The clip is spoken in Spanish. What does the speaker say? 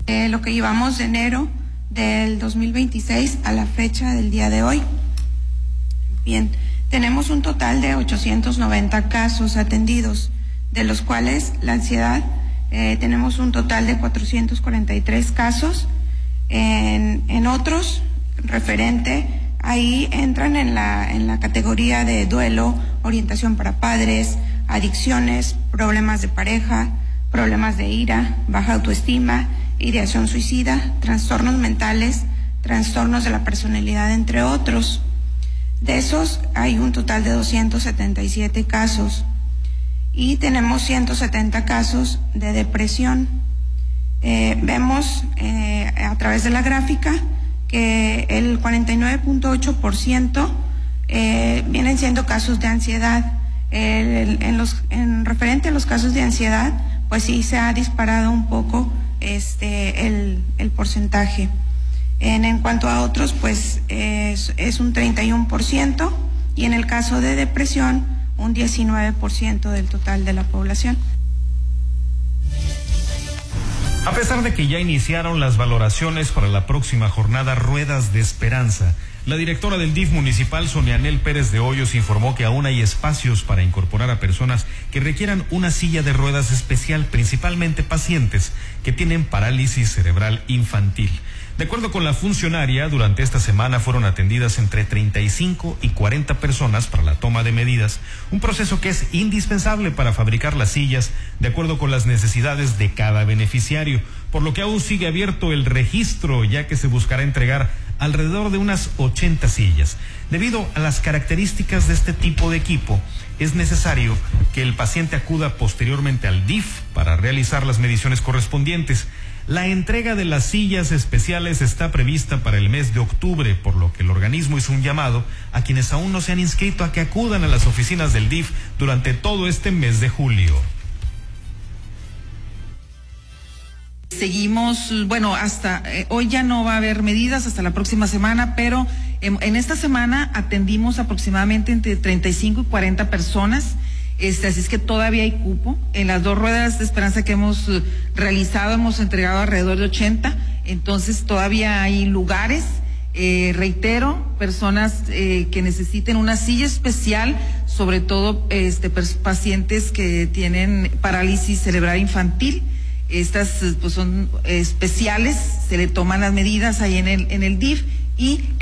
Lo que llevamos de enero del 2026 a la fecha del día de hoy. Bien, tenemos un total de 890 casos atendidos, de los cuales la ansiedad tenemos un total de 443 casos. En otros, referente, ahí entran en la categoría de duelo, orientación para padres, adicciones, problemas de pareja, problemas de ira, baja autoestima, ideación suicida, trastornos mentales, trastornos de la personalidad, entre otros. De esos hay un total de 277 casos y tenemos 170 casos de depresión. Vemos a través de la gráfica que el 49.8% vienen siendo casos de ansiedad. En referente a los casos de ansiedad, pues sí se ha disparado un poco el porcentaje. En cuanto a otros, pues es un 31%, y en el caso de depresión, un 19% del total de la población. A pesar de que ya iniciaron las valoraciones para la próxima jornada Ruedas de Esperanza, la directora del DIF municipal, Sonia Anel Pérez de Hoyos, informó que aún hay espacios para incorporar a personas que requieran una silla de ruedas especial, principalmente pacientes que tienen parálisis cerebral infantil. De acuerdo con la funcionaria, durante esta semana fueron atendidas entre 35 y 40 personas para la toma de medidas, un proceso que es indispensable para fabricar las sillas de acuerdo con las necesidades de cada beneficiario, por lo que aún sigue abierto el registro, ya que se buscará entregar alrededor de unas 80 sillas. Debido a las características de este tipo de equipo, es necesario que el paciente acuda posteriormente al DIF para realizar las mediciones correspondientes. La entrega de las sillas especiales está prevista para el mes de octubre, por lo que el organismo hizo un llamado a quienes aún no se han inscrito a que acudan a las oficinas del DIF durante todo este mes de julio. Seguimos, hasta hoy ya no va a haber medidas hasta la próxima semana, pero en esta semana atendimos aproximadamente entre 35 y 40 personas. Así es que todavía hay cupo. En las 2 ruedas de esperanza que hemos realizado hemos entregado alrededor de 80, entonces todavía hay lugares. Reitero, personas que necesiten una silla especial, sobre todo pacientes que tienen parálisis cerebral infantil. Estas pues son especiales, se le toman las medidas ahí en el DIF y